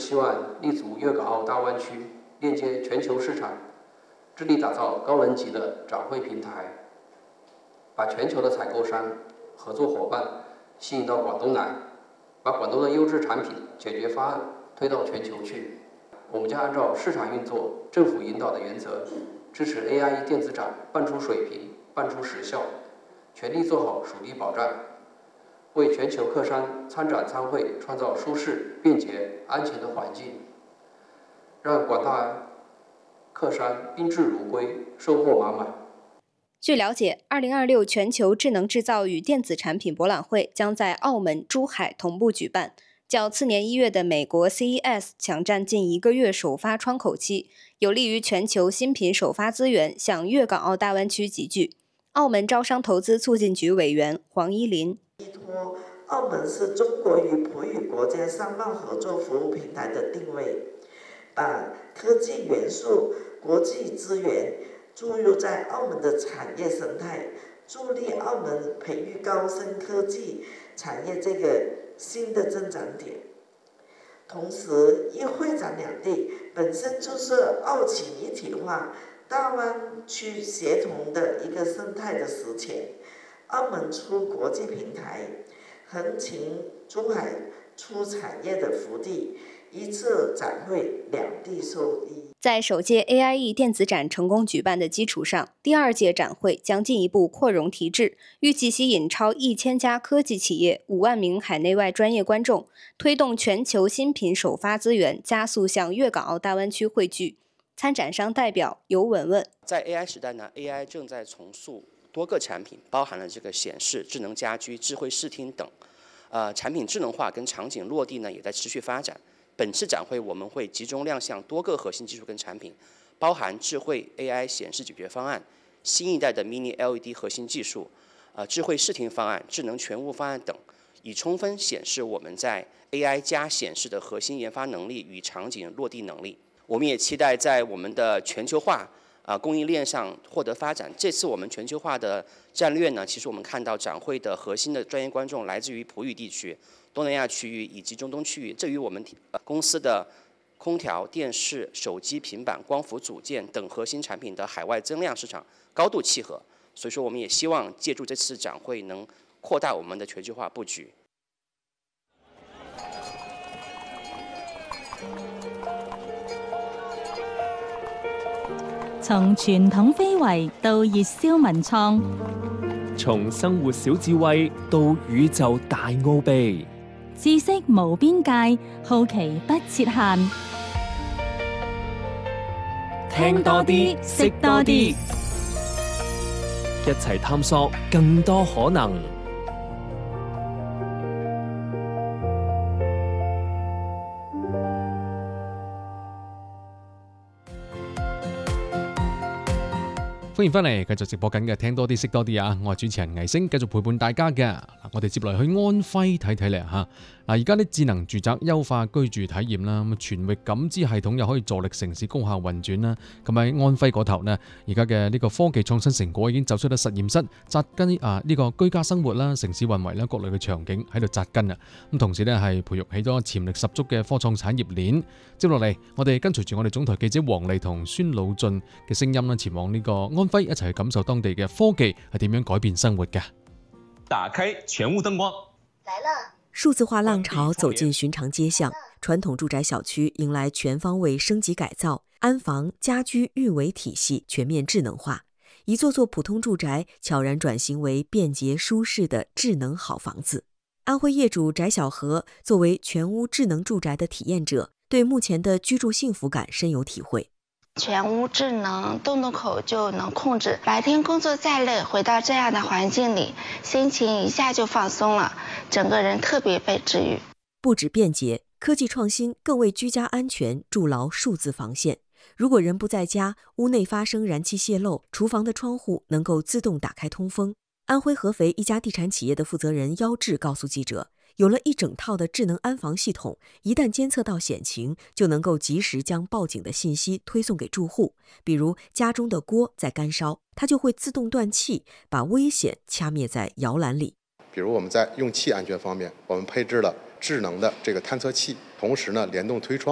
希望立足粤港澳大湾区，链接全球市场，致力打造高能级的展会平台，把全球的采购商、合作伙伴吸引到广东来，把广东的优质产品解决方案推到全球去。我们将按照市场运作、政府引导的原则，支持 AI 电子展办出水平、办出实效，全力做好属地保障，为全球客商参展参会创造舒适、便捷、安全的环境，让广大客商宾至如归，收获满满。 据了解，2026全球智能制造与电子产品博览会将在澳门、珠海同步举办，较次年1月的美国 CES 抢占近1个月首发窗口期，有利于全球新品首发资源向粤港澳大湾区集聚。澳门招商投资促进局委员黄依林： 依托澳门是中国与葡语国间商贸合作服务平台的定位，把科技元素、国际资源注入在澳门的产业生态，助力澳门培育高深科技产业这个新的增长点。同时，一会展两地本身就是澳企一体化、大湾区协同的一个生态的实践。澳门出国际平台，横琴、珠海出产业的福地，一次展会两地受益。 在首届 AIE 电子展成功举办的基础上，第2届展会将进一步扩容提质，预计吸引超1000家科技企业、5万名海内外专业观众，推动全球新品首发资源加速向粤港澳大湾区汇聚。参展商代表尤文文： 在 AI 时代呢 ，AI 正在重塑多个产品，包含了这个显示、智能家居、智慧视听等，产品智能化跟场景落地呢也在持续发展。本次展会我们会集中亮相多个核心技术跟产品，包含智慧 AI 显示解决方案、新一代的 Mini LED 核心技术、智慧视听方案、智能全屋方案等，以充分显示我们在 AI 加显示的核心研发能力与场景落地能力。我们也期待在我们的全球化供应链上获得发展。这次我们全球化的战略呢，其实我们看到展会的核心的专业观众来自于葡语地区、东南亚区域以及中东区域，这与我们公司的空调、电视、手机、平板、光伏组件等核心产品的海外增量市场高度契合。所以说，我们也希望借助这次展会能扩大我们的全球化布局。 從傳統非遺到熱銷文創， 從生活小智慧到宇宙大奧秘， 知識無邊界，好奇不設限。 聽多啲，識多啲，一齊探索更多可能。 歡迎翻嚟，繼續直播緊嘅聽多啲識多啲啊！我係主持人魏星，繼續陪伴大家嘅。我哋接落嚟去安徽睇睇咧嚇。而家啲智能住宅優化居住體驗啦，咁全域感知系統又可以助力城市高效運轉啦。咁喺安徽嗰頭呢，而家嘅呢個科技創新成果已經走出咗實驗室，扎根呢個居家生活啦、城市運維啦各類嘅場景喺度扎根啊。咁同時呢，係培育起咗潛力十足嘅科創產業鏈。接落嚟，我哋跟隨住我哋總台記者黃麗同孫魯俊嘅聲音啦，前往呢個安徽一齊去感受當地嘅科技係點樣改變生活嘅。 打開全屋燈光， 來了。 數字化浪潮走進尋常街巷，傳統住宅小區迎來全方位升級改造，安防、家居、育維體系全面智能化，一座座普通住宅悄然轉型為便捷舒適的智能好房子。安徽業主翟小河作為全屋智能住宅的體驗者，對目前的居住幸福感深有體會。 全屋智能，動動口就能控制，白天工作再累，回到這樣的環境裡，心情一下就放鬆了，整個人特別被治癒。 不止便捷，科技創新更為居家安全築牢數字防線。如果人不在家，屋內發生燃氣洩漏，廚房的窗戶能夠自動打開通風。安徽合肥一家地產企業的負責人姚志告訴記者，有了一整套的智能安防系統，一旦監測到險情，就能夠及時將報警的信息推送給住戶。比如家中的鍋在乾燒，它就會自動斷氣，把危險掐滅在搖籃裡。 比如我們在用氣安全方面，我們配置了智能的這個探測器，同時呢聯動推窗。